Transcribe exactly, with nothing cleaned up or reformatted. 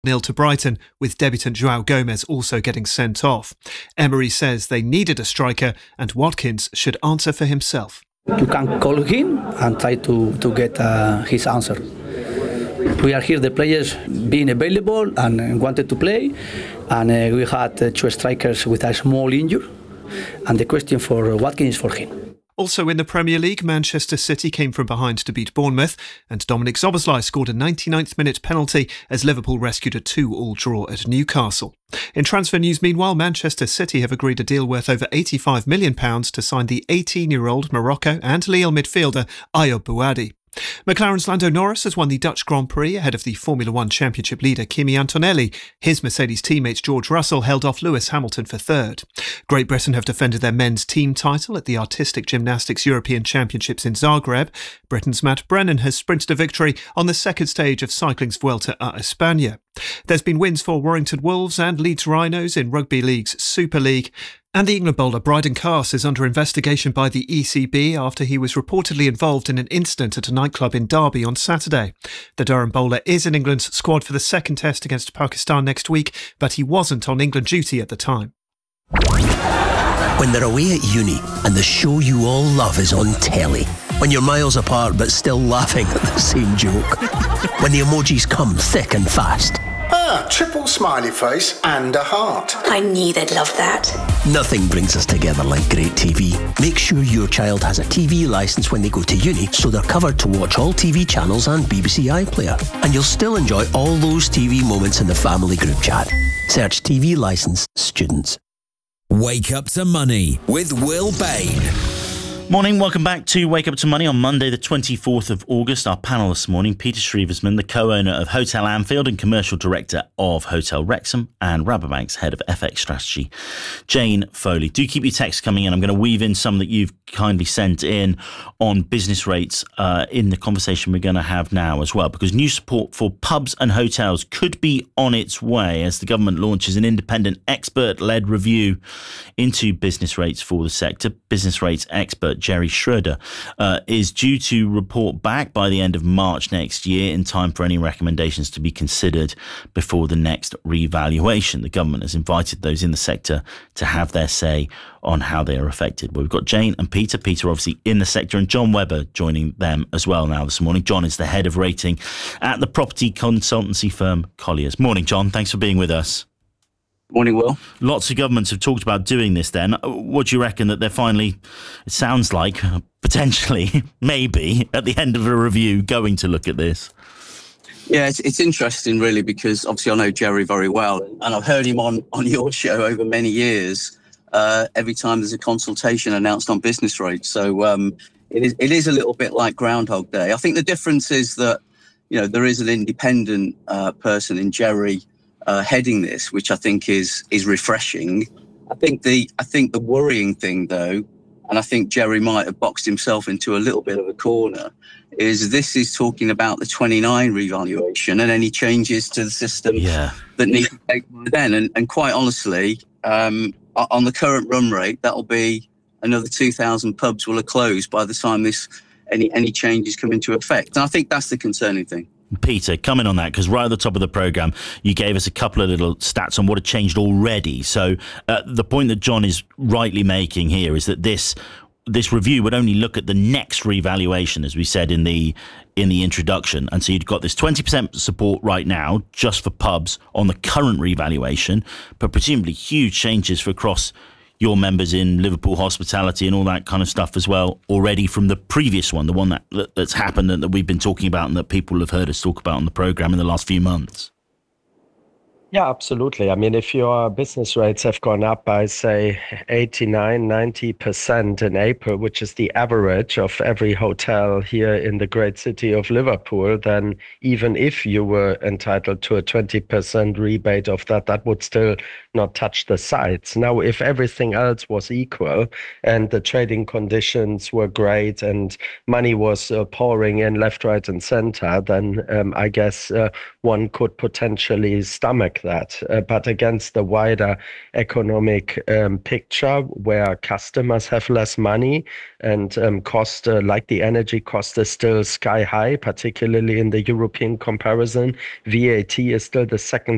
nil to Brighton, with debutant João Gomes also getting sent off. Emery says they needed a striker and Watkins should answer for himself. You can call him and try to, to get uh, his answer. We are here, the players being available and wanted to play, and uh, we had uh, two strikers with a small injury, and the question for Watkins is for him. Also in the Premier League, Manchester City came from behind to beat Bournemouth, and Dominic Szoboszlai scored a ninety-ninth minute penalty as Liverpool rescued a two-all draw at Newcastle. In transfer news, meanwhile, Manchester City have agreed a deal worth over eighty-five million pounds to sign the eighteen-year-old Morocco and Lille midfielder Ayoub Bouadi. McLaren's Lando Norris has won the Dutch Grand Prix ahead of the Formula One Championship leader Kimi Antonelli. His Mercedes teammate George Russell held off Lewis Hamilton for third. Great Britain have defended their men's team title at the Artistic Gymnastics European Championships in Zagreb. Britain's Matt Brennan has sprinted a victory on the second stage of cycling's Vuelta a España. There's been wins for Warrington Wolves and Leeds Rhinos in Rugby League's Super League. And the England bowler Bryden Carse is under investigation by the E C B after he was reportedly involved in an incident at a nightclub in Derby on Saturday. The Durham bowler is in England's squad for the second test against Pakistan next week, but he wasn't on England duty at the time. When they're away at uni and the show you all love is on telly, when you're miles apart but still laughing at the same joke, when the emojis come thick and fast. Ah, triple smiley face and a heart. I knew they'd love that. Nothing brings us together like great T V. Make sure your child has a T V licence when they go to uni, so they're covered to watch all T V channels and B B C iPlayer. And you'll still enjoy all those T V moments in the family group chat. Search T V licence students. Wake Up to Money with Will Bain. Morning, welcome back to Wake Up to Money on Monday the twenty-fourth of August. Our panel this morning, Peter Shrieversman, the co-owner of Hotel Anfield and commercial director of Hotel Wrexham, and Rabobank's head of F X strategy, Jane Foley. Do keep your texts coming in. I'm going to weave in some that you've kindly sent in on business rates uh, in the conversation we're going to have now as well, because new support for pubs and hotels could be on its way as the government launches an independent expert-led review into business rates for the sector. Business rates expert Jerry Schroeder uh, is due to report back by the end of March next year in time for any recommendations to be considered before the next revaluation. The government has invited those in the sector to have their say on how they are affected. Well, we've got Jane and Peter. Peter obviously in the sector, and John Webber joining them as well now this morning. John is the head of rating at the property consultancy firm Colliers. Morning, John. Thanks for being with us. Morning, Will. Lots of governments have talked about doing this then. What do you reckon that they're finally, it sounds like, potentially, maybe, at the end of a review, going to look at this? Yeah, it's, it's interesting, really, because obviously I know Jerry very well, and I've heard him on, on your show over many years, uh, every time there's a consultation announced on business rates. So um, it is it is a little bit like Groundhog Day. I think the difference is that, you know, there is an independent uh, person in Jerry Uh, heading this, which I think is is refreshing. I think the I think the worrying thing, though, and I think Jerry might have boxed himself into a little bit of a corner, is this is talking about the twenty-nine revaluation and any changes to the system yeah. that need to take place then. And, and quite honestly, um, on the current run rate, that'll be another two thousand pubs will have closed by the time this any any changes come into effect. And I think that's the concerning thing. Peter, come in on that, because right at the top of the programme, you gave us a couple of little stats on what had changed already. So uh, the point that John is rightly making here is that this this review would only look at the next revaluation, as we said in the in the introduction. And so you've got this twenty percent support right now just for pubs on the current revaluation, but presumably huge changes for across your members in Liverpool hospitality and all that kind of stuff as well already from the previous one, the one that, that that's happened and that we've been talking about and that people have heard us talk about on the programme in the last few months. Yeah, absolutely. I mean, if your business rates have gone up by, say, eighty-nine, ninety percent in April, which is the average of every hotel here in the great city of Liverpool, then even if you were entitled to a twenty percent rebate of that, that would still not touch the sites. Now, if everything else was equal and the trading conditions were great and money was uh, pouring in left, right and center, then um, I guess uh, one could potentially stomach that. Uh, but against the wider economic um, picture where customers have less money and um, cost, uh, like the energy cost is still sky high, particularly in the European comparison, V A T is still the second